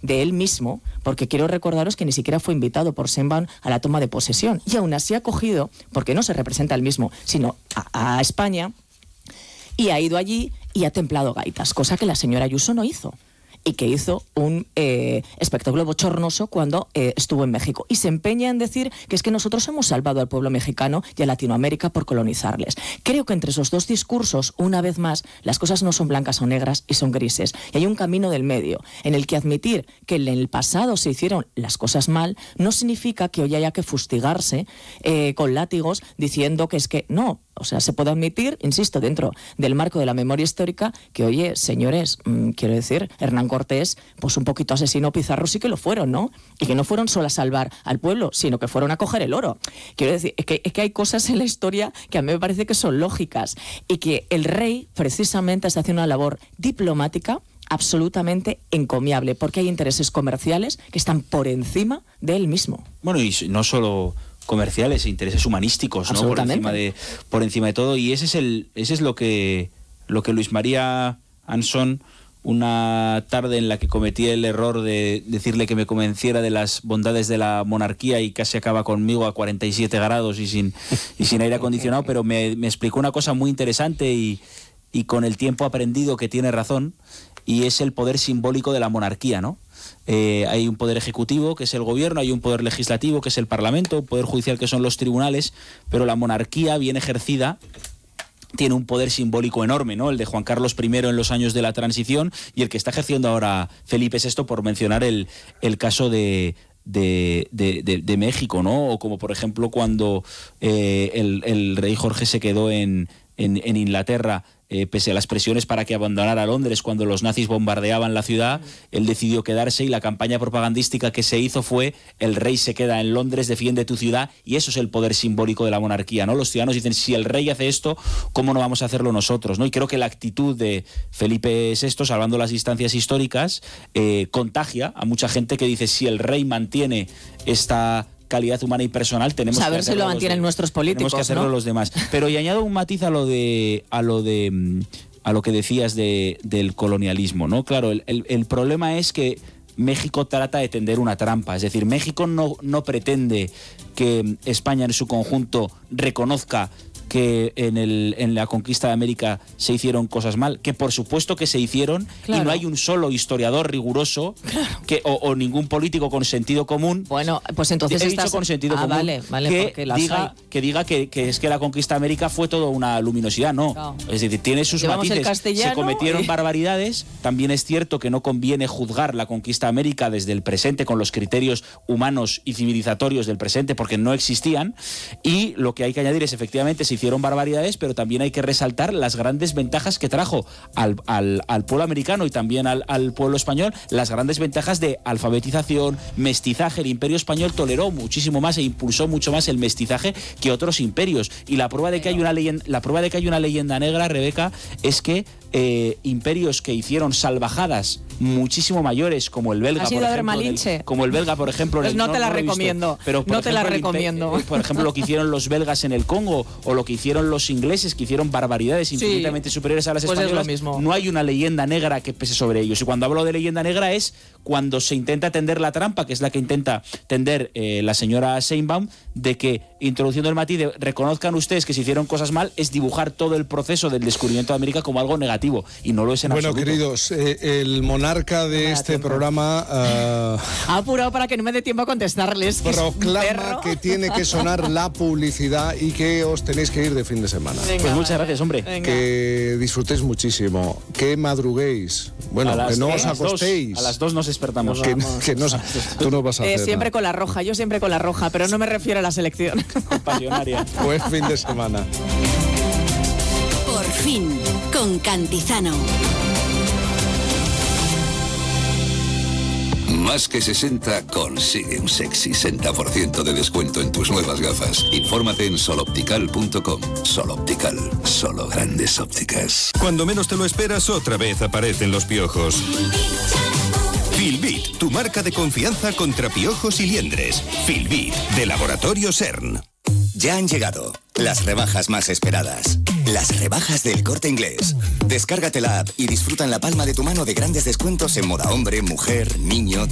de él mismo, porque quiero recordaros que ni siquiera fue invitado por Sheinbaum a la toma de posesión, y aún así ha cogido, porque no se representa él mismo, sino a España, y ha ido allí y ha templado gaitas, cosa que la señora Ayuso no hizo, y que hizo un espectáculo bochornoso cuando estuvo en México. Y se empeña en decir que es que nosotros hemos salvado al pueblo mexicano y a Latinoamérica por colonizarles. Creo que entre esos dos discursos, una vez más, las cosas no son blancas o negras y son grises. Y hay un camino del medio en el que admitir que en el pasado se hicieron las cosas mal no significa que hoy haya que fustigarse con látigos diciendo que es que no. O sea, se puede admitir, insisto, dentro del marco de la memoria histórica, que, oye, señores, quiero decir, Hernán Cortés, pues un poquito asesino Pizarro sí que lo fueron, ¿no? Y que no fueron solo a salvar al pueblo, sino que fueron a coger el oro. Quiero decir, es que hay cosas en la historia que a mí me parece que son lógicas, y que el rey, precisamente, está haciendo una labor diplomática absolutamente encomiable, porque hay intereses comerciales que están por encima de él mismo. Bueno, y no solo comerciales e intereses humanísticos, ¿no? Por encima de todo, y ese es lo que Luis María Ansón, una tarde en la que cometí el error de decirle que me convenciera de las bondades de la monarquía y casi acaba conmigo a 47 grados y sin aire acondicionado, pero me explicó una cosa muy interesante y con el tiempo aprendido que tiene razón, y es el poder simbólico de la monarquía, ¿no? Hay un poder ejecutivo, que es el gobierno, hay un poder legislativo, que es el parlamento, un poder judicial, que son los tribunales, pero la monarquía bien ejercida tiene un poder simbólico enorme, ¿no? El de Juan Carlos I en los años de la transición y el que está ejerciendo ahora Felipe VI, por mencionar el caso de México, ¿no? O como por ejemplo cuando el rey Jorge se quedó en Inglaterra, pese a las presiones para que abandonara Londres cuando los nazis bombardeaban la ciudad, él decidió quedarse, y la campaña propagandística que se hizo fue: el rey se queda en Londres, defiende tu ciudad. Y eso es el poder simbólico de la monarquía, ¿no? Los ciudadanos dicen: si el rey hace esto, ¿cómo no vamos a hacerlo nosotros, ¿no? Y creo que la actitud de Felipe VI, salvando las distancias históricas, contagia a mucha gente que dice: si el rey mantiene esta calidad humana y personal, tenemos que hacerlo. Saber si lo mantienen nuestros políticos, tenemos que hacerlo, ¿no?, los demás. Pero y añado un matiz a lo que decías del colonialismo, ¿no? Claro, el problema es que México trata de tender una trampa. Es decir, México no pretende que España en su conjunto reconozca que en la conquista de América se hicieron cosas mal, que por supuesto que se hicieron, claro, y no hay un solo historiador riguroso, claro, o ningún político con sentido común. Bueno, pues entonces he dicho con sentido común, vale, que diga que es que la conquista de América fue toda una luminosidad. No. Es decir, tiene sus matices. Se cometieron barbaridades. También es cierto que no conviene juzgar la conquista de América desde el presente con los criterios humanos y civilizatorios del presente, porque no existían. Y lo que hay que añadir es, efectivamente, se hicieron barbaridades, pero también hay que resaltar las grandes ventajas que trajo al pueblo americano y también al pueblo español, las grandes ventajas de alfabetización, mestizaje. El Imperio Español toleró muchísimo más e impulsó mucho más el mestizaje que otros imperios. Y la prueba de que hay una leyenda negra, Rebeca, es que imperios que hicieron salvajadas muchísimo mayores, como el belga, por ejemplo, pues no te la recomiendo. Pero no te la recomiendo. Por ejemplo, lo que hicieron los belgas en el Congo, o lo que hicieron los ingleses, que hicieron barbaridades infinitamente superiores a las españolas. Es lo mismo. No hay una leyenda negra que pese sobre ellos. Y cuando hablo de leyenda negra es cuando se intenta tender la trampa, que es la que intenta tender la señora Sheinbaum, de que, introduciendo el matiz de reconozcan ustedes que se hicieron cosas mal, es dibujar todo el proceso del descubrimiento de América como algo negativo, y no lo es en absoluto. Bueno, queridos, el monarca de este programa ha apurado para que no me dé tiempo a contestarles. Proclama que tiene que sonar la publicidad y que os tenéis que ir de fin de semana. Venga, pues muchas gracias, hombre. Venga. Que disfrutéis muchísimo, que madruguéis. Bueno, que no os acostéis. A las 2 nos despertamos. Tú no vas a hacer siempre nada. Con la roja, yo siempre con la roja, pero no me refiero a la selección. Pasionaria. Buen fin de semana. Por fin, con Cantizano. Más que 60 consigue un sexy 60% de descuento en tus nuevas gafas. Infórmate en soloptical.com. Soloptical, solo grandes ópticas. Cuando menos te lo esperas, otra vez aparecen los piojos. Filbit, tu marca de confianza contra piojos y liendres. Filbit, de Laboratorio CERN. Ya han llegado las rebajas más esperadas. Las rebajas del Corte Inglés. Descárgate la app y disfruta en la palma de tu mano de grandes descuentos en moda hombre, mujer, niño...